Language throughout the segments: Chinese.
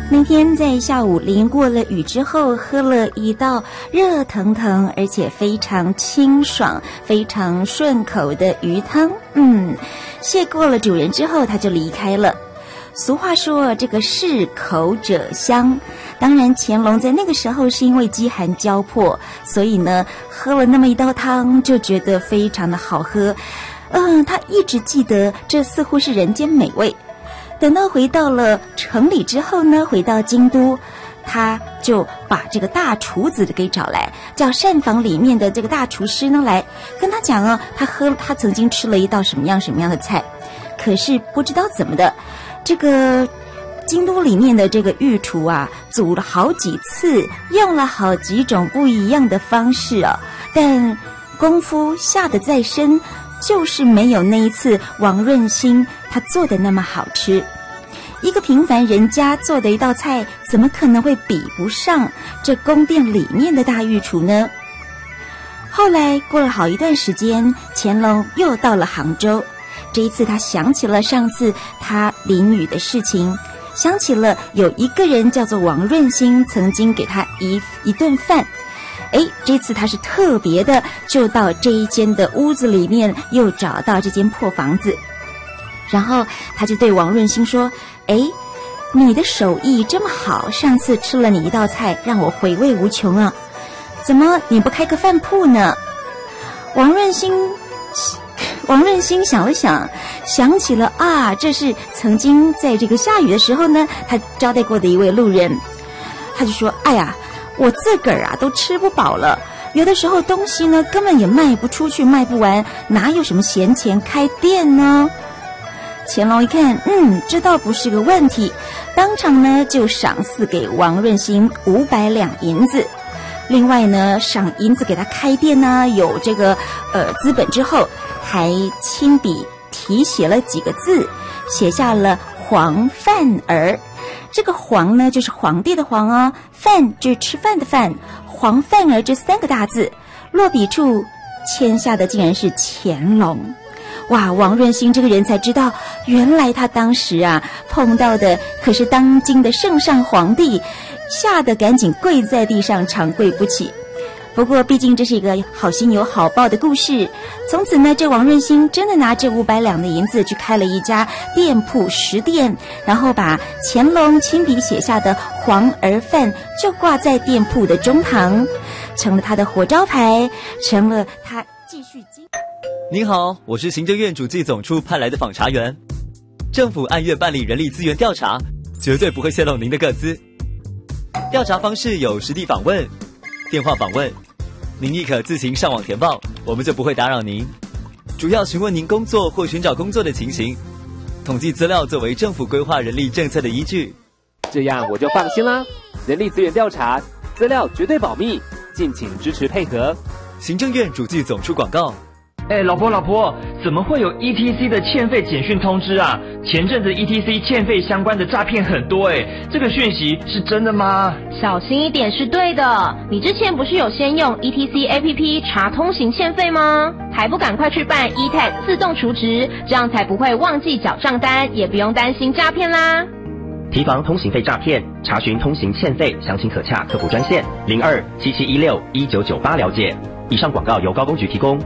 那天在下午淋过了雨之后，喝了一道热腾腾而且非常清爽非常顺口的鱼汤，谢过了主人之后他就离开了。俗话说这个适口者香，当然乾隆在那个时候是因为饥寒交迫，所以呢喝了那么一道汤就觉得非常的好喝，他一直记得这似乎是人间美味。等到回到了城里之后呢，回到京都，他就把这个大厨子给找来，叫膳房里面的这个大厨师呢来跟他讲啊，他曾经吃了一道什么样的菜，可是不知道怎么的，这个京都里面的这个御厨啊，煮了好几次，用了好几种不一样的方式啊，但功夫下得再深，就是没有那一次王润兴他做的那么好吃。一个平凡人家做的一道菜，怎么可能会比不上这宫殿里面的大御厨呢？后来过了好一段时间，乾隆又到了杭州，这一次他想起了上次他淋雨的事情，想起了有一个人叫做王润兴曾经给他一顿饭，这次他是特别的就到这一间的屋子里面，又找到这间破房子，然后他就对王润兴说，你的手艺这么好，上次吃了你一道菜让我回味无穷啊，怎么你不开个饭铺呢？王润兴想了想，想起了这是曾经在这个下雨的时候呢他招待过的一位路人，他就说，我自个儿都吃不饱了，有的时候东西呢根本也卖不出去卖不完，哪有什么闲钱开店呢？乾隆一看，这倒不是个问题，当场呢就赏赐给王润兴500两银子，另外呢赏银子给他开店呢，有这个资本之后，还亲笔题写了几个字，写下了皇饭儿。这个皇呢就是皇帝的皇啊，饭就是吃饭的饭，皇饭儿这3个大字，落笔处签下的竟然是乾隆。哇，王润兴这个人才知道，原来他当时碰到的可是当今的圣上皇帝，吓得赶紧跪在地上长跪不起。不过毕竟这是一个好心有好报的故事，从此呢这王润兴真的拿这500两的银子去开了一家店铺食店，然后把乾隆亲笔写下的皇儿饭就挂在店铺的中堂，成了他的活招牌，成了他继续经。 您好，我是行政院主计总处派来的访查员。政府按月办理人力资源调查，绝对不会泄露您的个资。调查方式有实地访问、电话访问，您亦可自行上网填报，我们就不会打扰您。主要询问您工作或寻找工作的情形，统计资料作为政府规划人力政策的依据。 这样我就放心啦，人力资源调查资料绝对保密，敬请支持配合。 行政院主计总处广告。 老婆，怎么会有 ETC 的欠费简讯通知啊？前阵子 ETC 欠费相关的诈骗很多这个讯息是真的吗？ 小心一点是对的，你之前不是有先用 ETC APP 查通行欠费吗？还不赶快去办 eTax 自动储值，这样才不会忘记缴账单，也不用担心诈骗啦。 提防通行费诈骗，查询通行欠费，详情可洽客服专线0277161998了解。以上广告由高公局提供。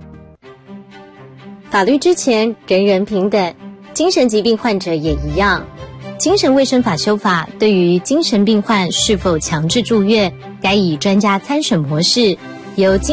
法律之前，人人平等，精神疾病患者也一样。精神卫生法修法对于精神病患是否强制住院，该以专家参审模式，由